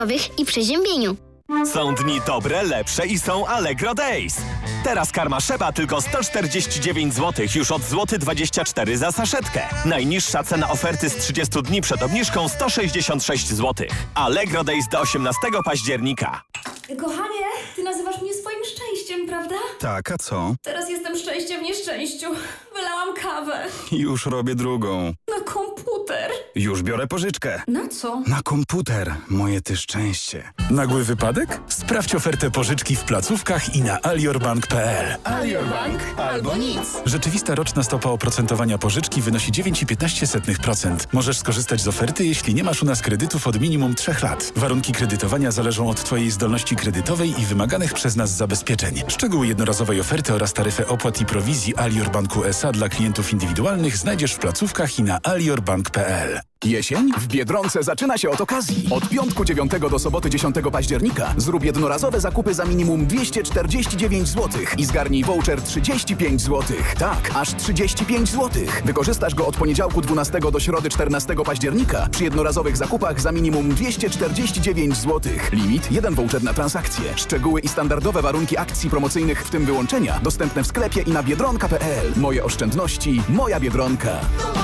i przeziębieniu. Są dni dobre, lepsze i są Allegro Days. Teraz karma Szeba tylko 149 zł, już od złoty 24 za saszetkę. Najniższa cena oferty z 30 dni przed obniżką 166 zł. Allegro Days do 18 października. Kochanie, ty nazywasz mnie swoim szczęściem, prawda? Tak, a co? Teraz jestem szczęście w nieszczęściu. Wylałam kawę. Już robię drugą. Na komputer. Już biorę pożyczkę. Na co? Na komputer, moje ty szczęście. Nagły wypadek? Sprawdź ofertę pożyczki w placówkach i na aliorbank.pl. Alior Bank albo nic. Rzeczywista roczna stopa oprocentowania pożyczki wynosi 9,15%. Możesz skorzystać z oferty, jeśli nie masz u nas kredytów od minimum 3 lat. Warunki kredytowania zależą od Twojej zdolności kredytowej i wymaganych przez nas zabezpieczeń. Szczegóły jednorazowej oferty oraz taryfę opłat i prowizji Alior Banku S.A. dla klientów indywidualnych znajdziesz w placówkach i na aliorbank.pl. Jesień w Biedronce zaczyna się od okazji. Od piątku 9 do soboty 10 października zrób jednorazowe zakupy za minimum 249 zł i zgarnij voucher 35 zł. Tak, aż 35 zł. Wykorzystasz go od poniedziałku 12 do środy 14 października przy jednorazowych zakupach za minimum 249 zł. Limit 1 voucher na transakcję. Szczegóły i standardowe warunki akcji promocyjnych, w tym wyłączenia, dostępne w sklepie i na biedronka.pl. Moje oszczędności, moja Biedronka.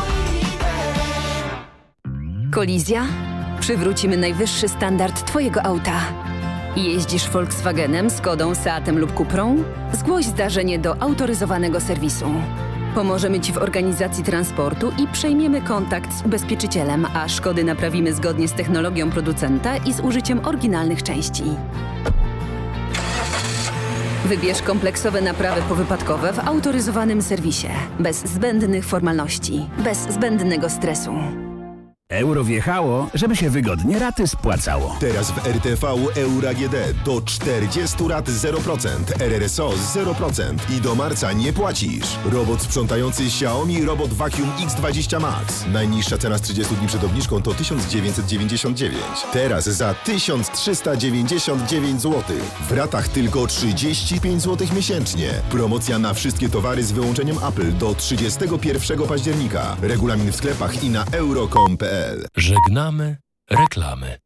Kolizja? Przywrócimy najwyższy standard Twojego auta. Jeździsz Volkswagenem, Skodą, Seatem lub Cuprą? Zgłoś zdarzenie do autoryzowanego serwisu. Pomożemy Ci w organizacji transportu i przejmiemy kontakt z ubezpieczycielem, a szkody naprawimy zgodnie z technologią producenta i z użyciem oryginalnych części. Wybierz kompleksowe naprawy powypadkowe w autoryzowanym serwisie. Bez zbędnych formalności, bez zbędnego stresu. Euro wjechało, żeby się wygodnie raty spłacało. Teraz w RTV Euro AGD do 40 rat 0%, RRSO 0% i do marca nie płacisz. Robot sprzątający Xiaomi Robot Vacuum X20 Max. Najniższa cena z 30 dni przed obniżką to 1999. Teraz za 1399 zł. W ratach tylko 35 zł miesięcznie. Promocja na wszystkie towary z wyłączeniem Apple do 31 października. Regulamin w sklepach i na euro.com.pl. Żegnamy reklamy.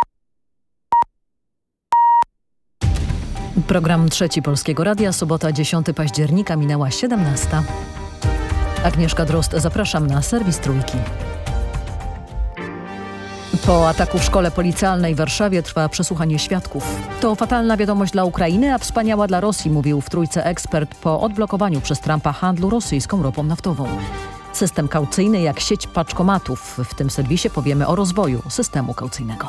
Program Trzeci Polskiego Radia, sobota 10 października, minęła 17. Agnieszka Drozd, zapraszam na serwis Trójki. Po ataku w szkole policjalnej w Warszawie trwa przesłuchanie świadków. To fatalna wiadomość dla Ukrainy, a wspaniała dla Rosji, mówił w Trójce ekspert po odblokowaniu przez Trumpa handlu rosyjską ropą naftową. System kaucyjny jak sieć paczkomatów. W tym serwisie powiemy o rozwoju systemu kaucyjnego.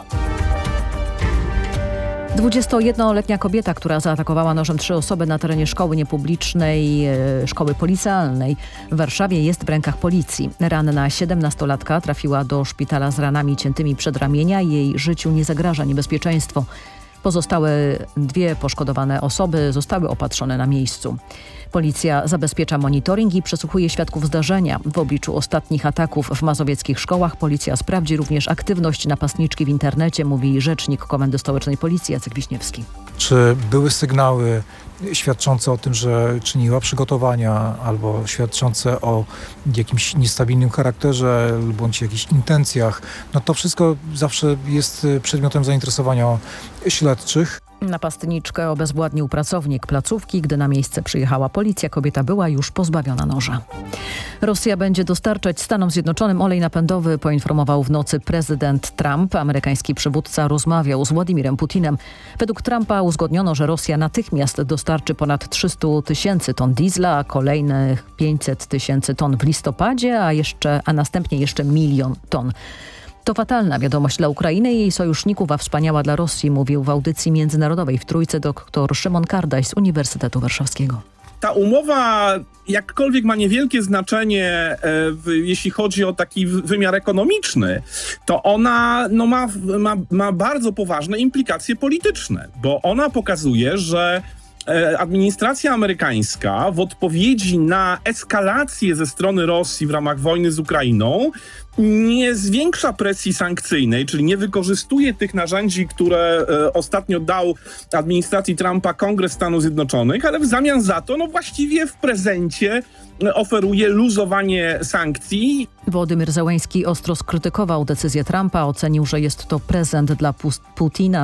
21-letnia kobieta, która zaatakowała nożem 3 osoby na terenie szkoły niepublicznej, szkoły policjalnej w Warszawie, jest w rękach policji. Ranna 17-latka trafiła do szpitala z ranami ciętymi przedramienia. Jej życiu nie zagraża niebezpieczeństwo. Pozostałe 2 poszkodowane osoby zostały opatrzone na miejscu. Policja zabezpiecza monitoring i przesłuchuje świadków zdarzenia. W obliczu ostatnich ataków w mazowieckich szkołach policja sprawdzi również aktywność napastniczki w internecie, mówi rzecznik Komendy Stołecznej Policji Jacek Wiśniewski. Czy były sygnały świadczące o tym, że czyniła przygotowania albo świadczące o jakimś niestabilnym charakterze bądź jakichś intencjach? No to wszystko zawsze jest przedmiotem zainteresowania śledczych. Napastniczkę obezwładnił pracownik placówki. Gdy na miejsce przyjechała policja, kobieta była już pozbawiona noża. Rosja będzie dostarczać Stanom Zjednoczonym olej napędowy, poinformował w nocy prezydent Trump. Amerykański przywódca rozmawiał z Władimirem Putinem. Według Trumpa uzgodniono, że Rosja natychmiast dostarczy ponad 300 000 ton diesla, a kolejnych 500 000 ton w listopadzie, a następnie jeszcze 1 milion ton. To fatalna wiadomość dla Ukrainy i jej sojuszników, a wspaniała dla Rosji, mówił w audycji międzynarodowej w Trójce dr Szymon Kardaj z Uniwersytetu Warszawskiego. Ta umowa jakkolwiek ma niewielkie znaczenie, jeśli chodzi o taki wymiar ekonomiczny, to ona ma bardzo poważne implikacje polityczne, bo ona pokazuje, że administracja amerykańska w odpowiedzi na eskalację ze strony Rosji w ramach wojny z Ukrainą nie zwiększa presji sankcyjnej, czyli nie wykorzystuje tych narzędzi, które ostatnio dał administracji Trumpa Kongres Stanów Zjednoczonych, ale w zamian za to właściwie w prezencie oferuje luzowanie sankcji. Wołodymyr Zełenski ostro skrytykował decyzję Trumpa, ocenił, że jest to prezent dla Putina.